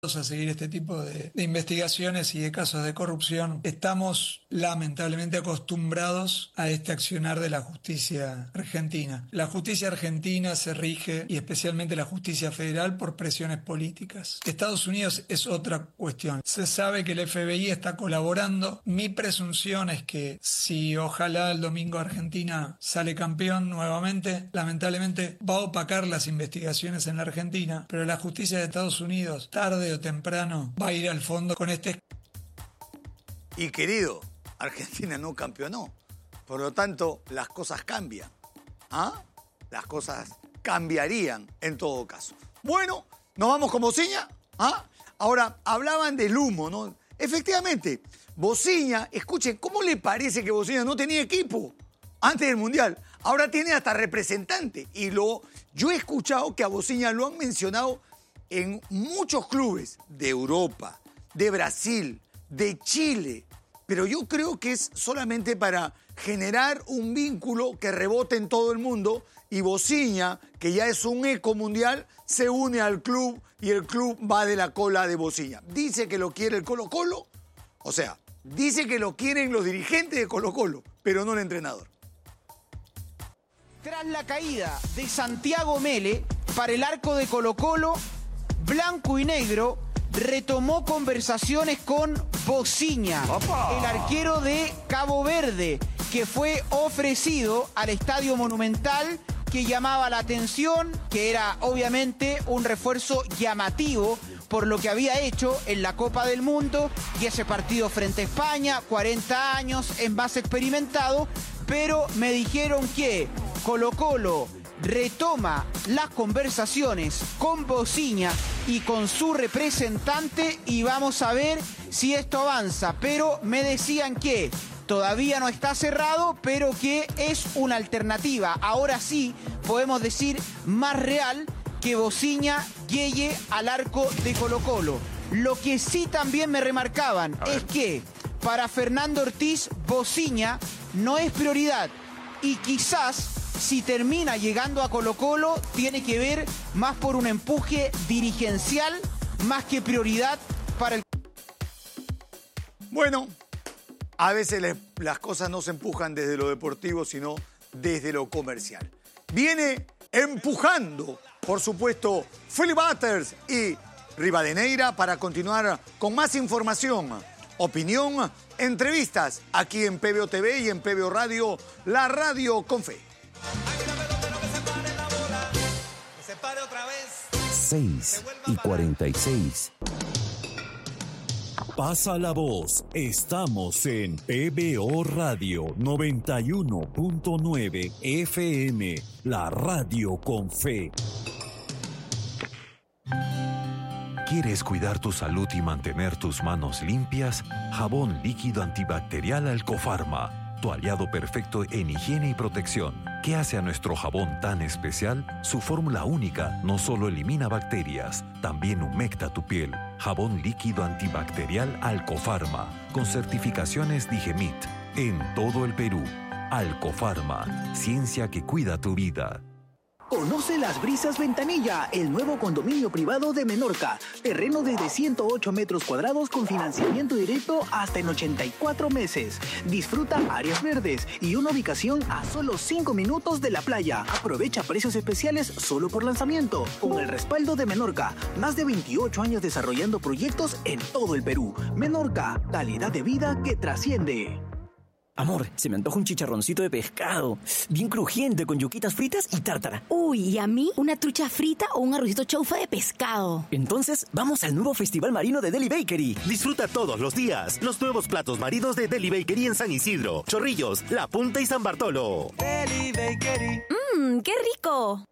a seguir este tipo de investigaciones y de casos de corrupción. Estamos lamentablemente acostumbrados a este accionar de la justicia argentina. La justicia argentina se rige, y especialmente la justicia federal, por presiones políticas. Estados Unidos es otra cuestión. Se sabe que el FBI está colaborando. Mi presunción es que si ojalá el domingo Argentina sale campeón nuevamente, lamentablemente va a opacar las investigaciones en la Argentina, pero la justicia de Estados Unidos, tarde o temprano, va a ir al fondo con este. Y querido, Argentina no campeonó. Por lo tanto, las cosas cambian. ¿Ah? Las cosas cambiarían en todo caso. Bueno, nos vamos con Bociña. ¿Ah? Ahora, hablaban del humo, ¿no? Efectivamente, Bociña, escuchen, ¿cómo le parece que Bociña no tenía equipo antes del Mundial? Ahora tiene hasta representante. Y yo he escuchado que a Bociña lo han mencionado en muchos clubes de Europa, de Brasil, de Chile, pero yo creo que es solamente para generar un vínculo que rebote en todo el mundo, y Bociña, que ya es un eco mundial, se une al club y el club va de la cola de Bociña. Dice que lo quiere el Colo-Colo, o sea, dice que lo quieren los dirigentes de Colo-Colo, pero no el entrenador. Tras la caída de Santiago Mele para el arco de Colo-Colo, blanco y negro retomó conversaciones con Bociña, el arquero de Cabo Verde, que fue ofrecido al Estadio Monumental, que llamaba la atención, que era obviamente un refuerzo llamativo por lo que había hecho en la Copa del Mundo y ese partido frente a España, 40 años, en base experimentado, pero me dijeron que Colo-Colo retoma las conversaciones con Bociña y con su representante y vamos a ver si esto avanza, pero me decían que todavía no está cerrado, pero que es una alternativa. Ahora sí podemos decir más real que Bociña llegue al arco de Colo-Colo. Lo que sí también me remarcaban es que para Fernando Ortiz, Bociña no es prioridad y quizás si termina llegando a Colo-Colo tiene que ver más por un empuje dirigencial más que prioridad para el. Bueno, a veces las cosas no se empujan desde lo deportivo, sino desde lo comercial. Viene empujando, por supuesto, Philip Butters y Rivadeneira para continuar con más información, opinión, entrevistas aquí en PBO TV y en PBO Radio, la radio con fe. 6:46. Pasa la voz. Estamos en PBO Radio 91.9 FM, la radio con fe. ¿Quieres cuidar tu salud y mantener tus manos limpias? Jabón líquido antibacterial Alcofarma, tu aliado perfecto en higiene y protección. ¿Qué hace a nuestro jabón tan especial? Su fórmula única no solo elimina bacterias, también humecta tu piel. Jabón líquido antibacterial Alcofarma, con certificaciones Digemit, en todo el Perú. Alcofarma, ciencia que cuida tu vida. Conoce Las Brisas Ventanilla, el nuevo condominio privado de Menorca. Terreno desde 108 metros cuadrados con financiamiento directo hasta en 84 meses. Disfruta áreas verdes y una ubicación a solo 5 minutos de la playa. Aprovecha precios especiales solo por lanzamiento. Con el respaldo de Menorca, más de 28 años desarrollando proyectos en todo el Perú. Menorca, calidad de vida que trasciende. Amor, se me antoja un chicharroncito de pescado, bien crujiente, con yuquitas fritas y tártara. Uy, ¿y a mí una trucha frita o un arrocito chaufa de pescado? Entonces, vamos al nuevo Festival Marino de Deli Bakery. Disfruta todos los días los nuevos platos marinos de Deli Bakery en San Isidro, Chorrillos, La Punta y San Bartolo. Deli Bakery. ¡Qué rico!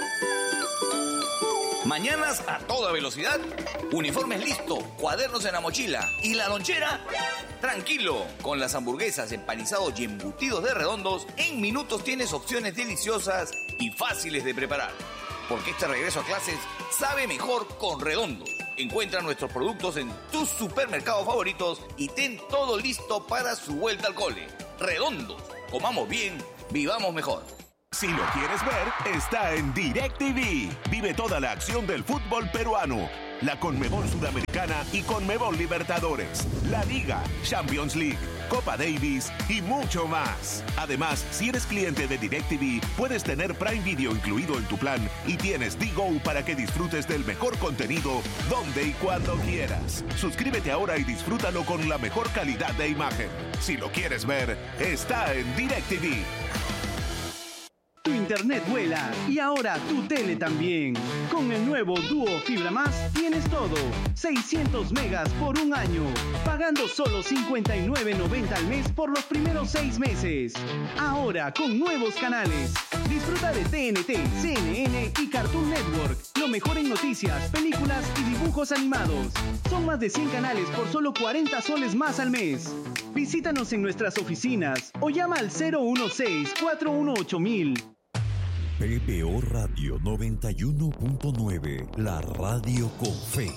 Mañanas a toda velocidad, uniformes listo, cuadernos en la mochila y la lonchera. Tranquilo, con las hamburguesas, empanizados y embutidos de Redondos, en minutos tienes opciones deliciosas y fáciles de preparar. Porque este regreso a clases sabe mejor con Redondos. Encuentra nuestros productos en tus supermercados favoritos y ten todo listo para su vuelta al cole. Redondos, comamos bien, vivamos mejor. Si lo quieres ver, está en DirecTV. Vive toda la acción del fútbol peruano. la Conmebol Sudamericana y Conmebol Libertadores, la Liga, Champions League, Copa Davis y mucho más. Además, si eres cliente de DirecTV, puedes tener Prime Video incluido en tu plan y tienes Digo para que disfrutes del mejor contenido donde y cuando quieras. Suscríbete ahora y disfrútalo con la mejor calidad de imagen. Si lo quieres ver, está en DirecTV. Tu internet vuela y ahora tu tele también. Con el nuevo Duo Fibra Más tienes todo. 600 megas por un año, pagando solo $59.90 al mes por los primeros 6 meses. Ahora con nuevos canales. Disfruta de TNT, CNN y Cartoon Network. Lo mejor en noticias, películas y dibujos animados. Son más de 100 canales por solo 40 soles más al mes. Visítanos en nuestras oficinas o llama al 016-418-1000. PBO Radio 91.9, la radio con fe.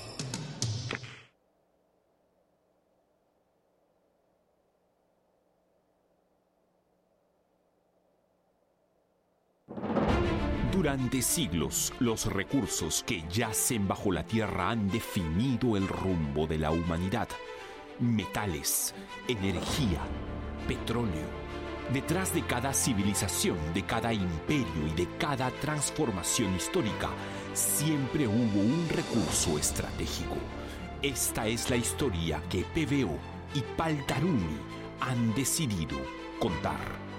Durante siglos, los recursos que yacen bajo la tierra han definido el rumbo de la humanidad. Metales, energía, petróleo. Detrás de cada civilización, de cada imperio y de cada transformación histórica, siempre hubo un recurso estratégico. Esta es la historia que PBO y Paltarumi han decidido contar.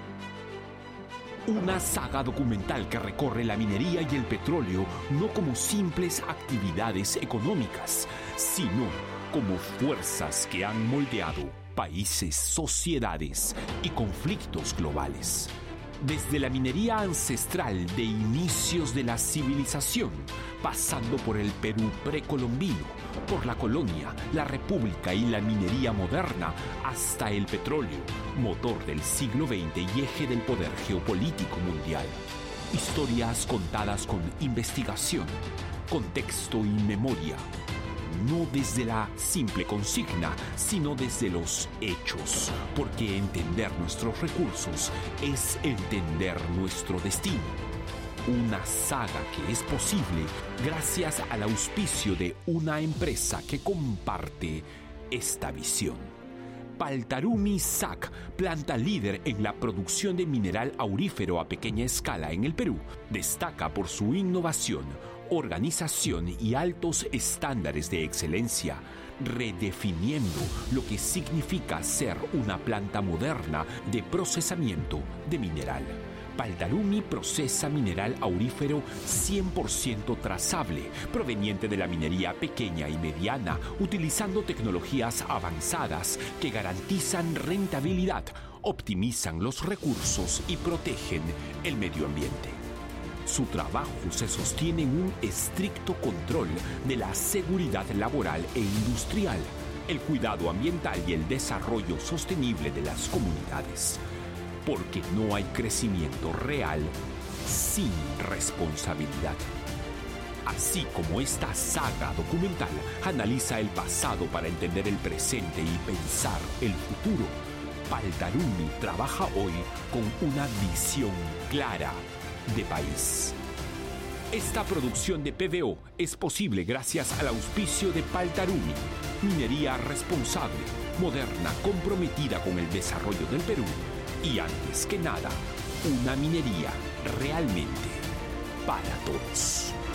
Una saga documental que recorre la minería y el petróleo no como simples actividades económicas, sino como fuerzas que han moldeado países, sociedades y conflictos globales. Desde la minería ancestral de inicios de la civilización, pasando por el Perú precolombino, por la colonia, la república y la minería moderna, hasta el petróleo, motor del siglo XX y eje del poder geopolítico mundial. Historias contadas con investigación, contexto y memoria. No desde la simple consigna, sino desde los hechos, porque entender nuestros recursos es entender nuestro destino. Una saga que es posible gracias al auspicio de una empresa que comparte esta visión. Paltarumi SAC, planta líder en la producción de mineral aurífero a pequeña escala en el Perú, destaca por su innovación, organización y altos estándares de excelencia, redefiniendo lo que significa ser una planta moderna de procesamiento de mineral. Paltarumi procesa mineral aurífero 100% trazable, proveniente de la minería pequeña y mediana, utilizando tecnologías avanzadas que garantizan rentabilidad, optimizan los recursos y protegen el medio ambiente. Su trabajo se sostiene en un estricto control de la seguridad laboral e industrial, el cuidado ambiental y el desarrollo sostenible de las comunidades. Porque no hay crecimiento real sin responsabilidad. Así como esta saga documental analiza el pasado para entender el presente y pensar el futuro, Paltarumi trabaja hoy con una visión clara de país. Esta producción de PBO es posible gracias al auspicio de Paltarumi, minería responsable, moderna, comprometida con el desarrollo del Perú y, antes que nada, una minería realmente para todos.